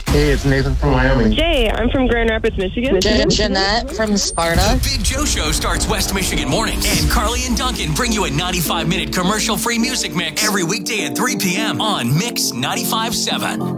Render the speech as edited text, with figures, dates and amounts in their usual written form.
Hey, it's Nathan from Wyoming. Jay, I'm from Grand Rapids, Michigan. Jeanette from Sparta. The Big Joe Show starts West Michigan mornings. And Carly and Duncan bring you a 95-minute commercial-free music mix every weekday at 3 p.m. on Mix 95.7.